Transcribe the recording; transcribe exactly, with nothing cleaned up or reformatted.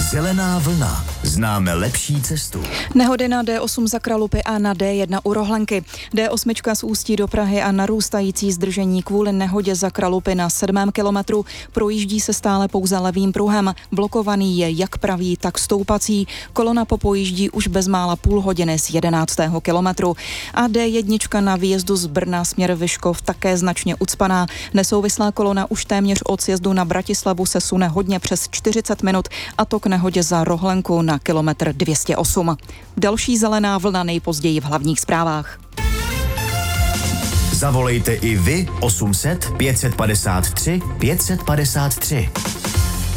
Zelená vlna. Známe lepší cestu. Nehody na D osm za Kralupy a na D jedna u Rohlenky. D osm z Ústí do Prahy a narůstající zdržení kvůli nehodě za Kralupy na sedmém kilometru. Projíždí se stále pouze levým pruhem. Blokovaný je jak pravý, tak stoupací. Kolona popojíždí už bezmála půl hodiny z jedenáctého kilometru. A D jedna na výjezdu z Brna směr Vyškov také značně ucpaná. Nesouvislá kolona už téměř od sjezdu na Bratislavu se sune hodně přes čtyřicet minut, a to k nehodě za Rohlenku na kilometr dvě stě osm. Další zelená vlna nejpozději v hlavních zprávách. Zavolejte i vy osm set pět set padesát tři pět set padesát tři.